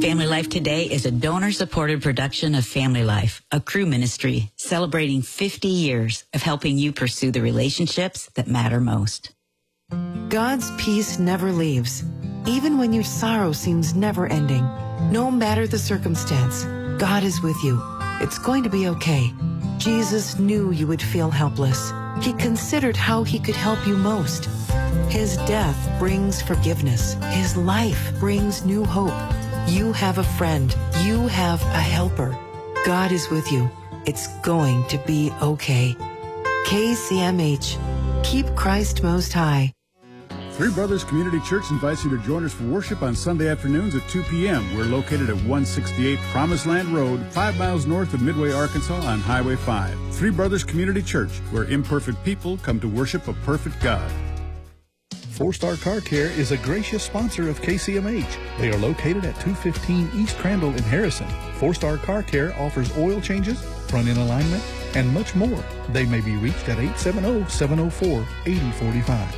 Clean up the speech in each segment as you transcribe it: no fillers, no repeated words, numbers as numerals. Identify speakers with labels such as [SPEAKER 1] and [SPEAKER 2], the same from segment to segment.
[SPEAKER 1] Family Life Today is a donor-supported production of Family Life, a crew ministry celebrating 50 years of helping you pursue the relationships that matter most.
[SPEAKER 2] God's peace never leaves, even when your sorrow seems never ending. No matter the circumstance, God is with you. It's going to be okay. Jesus knew you would feel helpless. He considered how he could help you most. His death brings forgiveness. His life brings new hope. You have a friend. You have a helper. God is with you. It's going to be okay. KCMH. Keep Christ most high.
[SPEAKER 3] Three Brothers Community Church invites you to join us for worship on Sunday afternoons at 2 p.m. We're located at 168 Promised Land Road, 5 miles north of Midway, Arkansas on Highway 5. Three Brothers Community Church, where imperfect people come to worship a perfect God.
[SPEAKER 4] Four Star Car Care is a gracious sponsor of KCMH. They are located at 215 East Crandall in Harrison. Four Star Car Care offers oil changes, front-end alignment, and much more. They may be reached at 870-704-8045.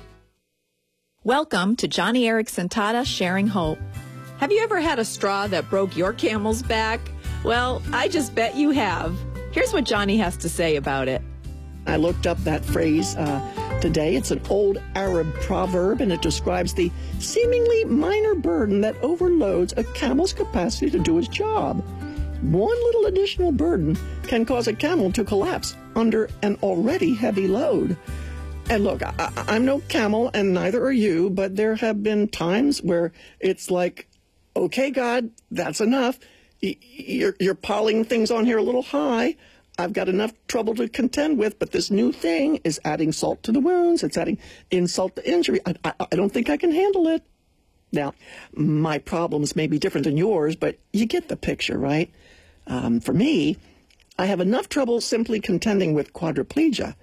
[SPEAKER 5] Welcome to Johnny Erickson Tata Sharing Hope. Have you ever had a straw that broke your camel's back? Well, I just bet you have. Here's what Johnny has to say about it.
[SPEAKER 6] I looked up that phrase today. It's an old Arab proverb, and it describes the seemingly minor burden that overloads a camel's capacity to do its job. One little additional burden can cause a camel to collapse under an already heavy load. And look, I'm no camel, and neither are you, but there have been times where it's like, okay, God, that's enough. You're piling things on here a little high. I've got enough trouble to contend with, but this new thing is adding salt to the wounds. It's adding insult to injury. I don't think I can handle it. Now, my problems may be different than yours, but you get the picture, right? For me, I have enough trouble simply contending with quadriplegia.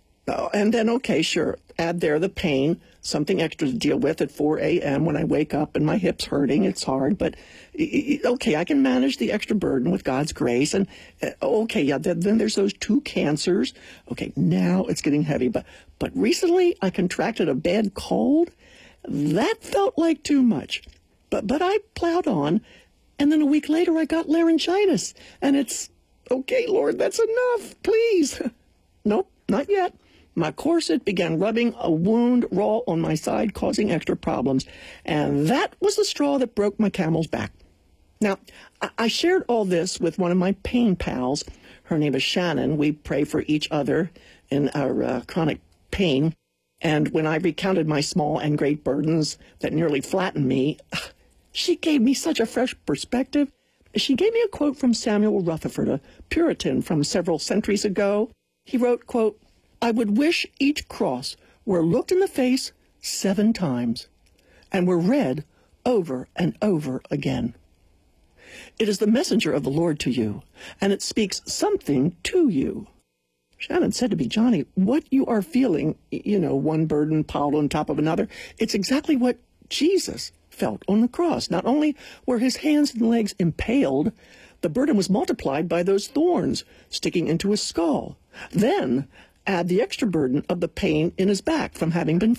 [SPEAKER 6] And then, okay, sure, add there the pain, something extra to deal with at 4 a.m. when I wake up and my hip's hurting. It's hard, but okay, I can manage the extra burden with God's grace. And okay, yeah, then there's those 2 cancers. Okay, now it's getting heavy. But recently I contracted a bad cold. That felt like too much. But I plowed on, and then a week later I got laryngitis. And it's, okay, Lord, that's enough, please. Nope, not yet. My corset began rubbing a wound raw on my side, causing extra problems. And that was the straw that broke my camel's back. Now, I shared all this with one of my pain pals. Her name is Shannon. We pray for each other in our chronic pain. And when I recounted my small and great burdens that nearly flattened me, she gave me such a fresh perspective. She gave me a quote from Samuel Rutherford, a Puritan from several centuries ago. He wrote, quote, "I would wish each cross were looked in the face 7 times and were read over and over again. It is the messenger of the Lord to you, and it speaks something to you." Shannon said to me, "Johnny, what you are feeling, one burden piled on top of another, it's exactly what Jesus felt on the cross. Not only were his hands and legs impaled, the burden was multiplied by those thorns sticking into his skull. Then add the extra burden of the pain in his back from having been